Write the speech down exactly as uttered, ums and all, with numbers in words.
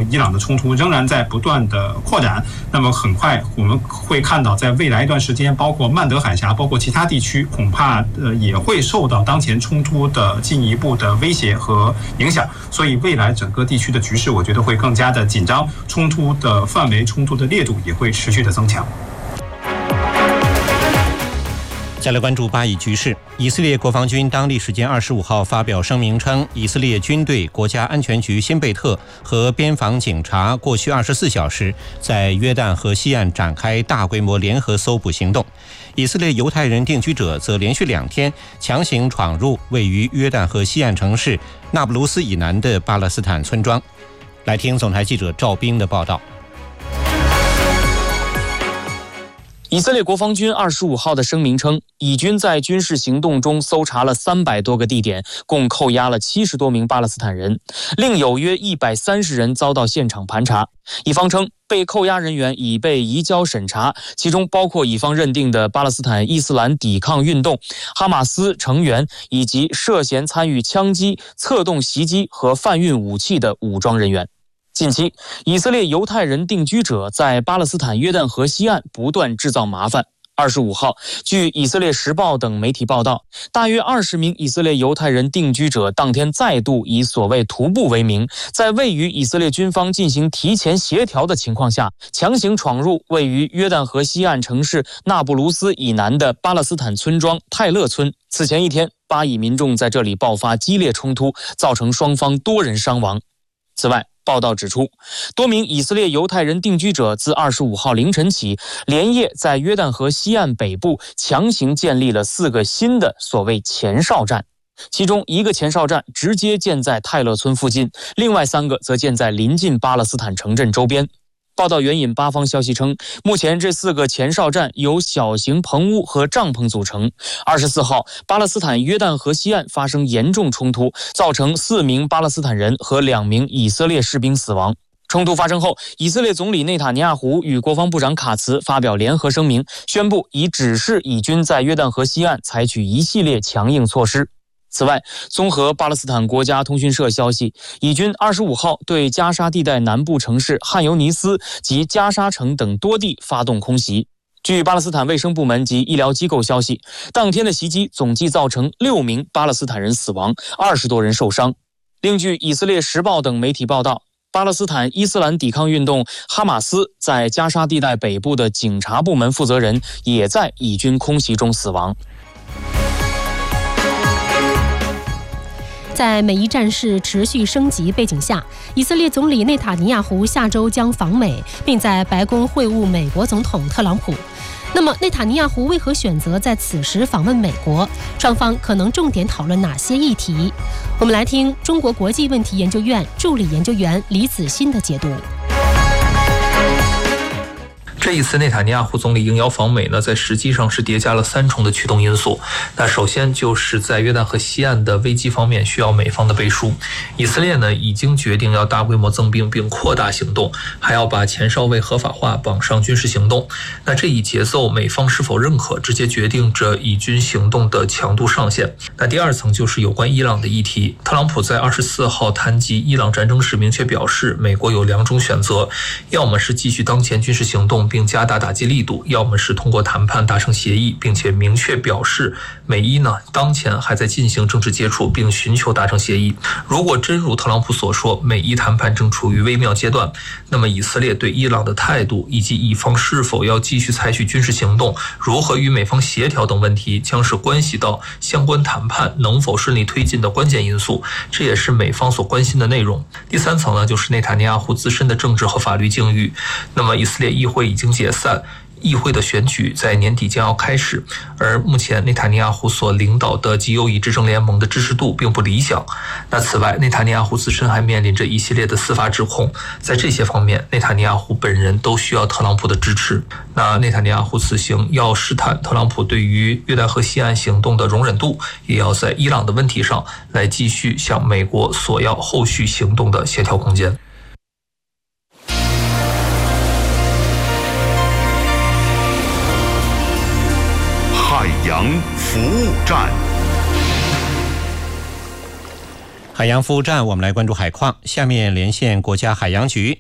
伊朗的冲突仍然在不断的扩展。那么很快我们会看到，在未来一段时间，包括曼德海峡，包括其他地区，恐怕呃也会受到当前冲突的进一步的威胁和影响。所以未来整个地区的局势，我觉得会更加的紧张，冲突的范围、冲突的烈度也会持续的增强。 再来关注巴以局势。以色列国防军当地时间二十五号发表声明称，以色列军队、国家安全局辛贝特和边防警察过去二十四小时在约旦河西岸展开大规模联合搜捕行动。以色列犹太人定居者则连续两天强行闯入位于约旦河西岸城市那不鲁斯以南的巴勒斯坦村庄。来听总台记者赵斌的报道。 以色列国防军二十五号的声明称，以军在军事行动中搜查了三百多个地点，共扣押了七十多名巴勒斯坦人，另有约一百三十人遭到现场盘查。以方称，被扣押人员已被移交审查，其中包括以方认定的巴勒斯坦伊斯兰抵抗运动、哈马斯成员以及涉嫌参与枪击、策动袭击和贩运武器的武装人员。近期，以色列犹太人定居者在巴勒斯坦约旦河西岸不断制造麻烦。二十五号，据以色列时报等媒体报道，大约二十名以色列犹太人定居者当天再度以所谓徒步为名，在未与以色列军方进行提前协调的情况下，强行闯入位于约旦河西岸城市那不鲁斯以南的巴勒斯坦村庄泰勒村。此前一天，巴以民众在这里爆发激烈冲突，造成双方多人伤亡。此外，报道指出，多名以色列犹太人定居者自二十五号凌晨起，连夜在约旦河西岸北部强行建立了四个新的所谓前哨站，其中一个前哨站直接建在泰勒村附近，另外三个则建在临近巴勒斯坦城镇周边。报道援引巴方消息称，目前这四个前哨站由小型棚屋和帐篷组成。二十四号，巴勒斯坦约旦河西岸发生严重冲突，造成四名巴勒斯坦人和两名以色列士兵死亡。冲突发生后，以色列总理内塔尼亚胡与国防部长卡茨发表联合声明，宣布已指示以军在约旦河西岸采取一系列强硬措施。此外，综合巴勒斯坦国家通讯社消息，以军二十五号对加沙地带南部城市汉尤尼斯及加沙城等多地发动空袭。据巴勒斯坦卫生部门及医疗机构消息，当天的袭击总计造成六名巴勒斯坦人死亡，二十多人受伤。另据以色列时报等媒体报道，巴勒斯坦伊斯兰抵抗运动哈马斯在加沙地带北部的警察部门负责人也在以军空袭中死亡。 在美伊战事持续升级背景下，以色列总理内塔尼亚胡下周将访美，并在白宫会晤美国总统特朗普。那么，内塔尼亚胡为何选择在此时访问美国？双方可能重点讨论哪些议题？我们来听中国国际问题研究院助理研究员李子欣的解读。 这一次内塔尼亚胡总理应邀访美呢，在实际上是叠加了三重的驱动因素。那首先就是在约旦河西岸的危机方面需要美方的背书。以色列呢已经决定要大规模增兵并扩大行动，还要把前哨位合法化绑上军事行动。那这一节奏美方是否认可，直接决定着以军行动的强度上限。那第二层就是有关伊朗的议题。特朗普在二十四号谈及伊朗战争时明确表示，美国有两种选择，要么是继续当前军事行动并加大打击力度，要么是通过谈判达成协议，并且明确表示美伊呢当前还在进行政治接触，并寻求达成协议。如果真如特朗普所说，美伊谈判正处于微妙阶段，那么以色列对伊朗的态度以及以方是否要继续采取军事行动，如何与美方协调等问题，将是关系到相关谈判能否顺利推进的关键因素，这也是美方所关心的内容。第三层呢，就是内塔尼亚胡自身的政治和法律境遇。那么以色列议会已经解散，议会的选举在年底将要开始，而目前内塔尼亚胡所领导的极右翼执政联盟的支持度并不理想。那此外，内塔尼亚胡自身还面临着一系列的司法指控，在这些方面，内塔尼亚胡本人都需要特朗普的支持。那内塔尼亚胡此行要试探特朗普对于约旦河西岸行动的容忍度，也要在伊朗的问题上来继续向美国索要后续行动的协调空间。 海洋服务站， 海洋服务站，我们来关注海况。下面连线国家海洋局。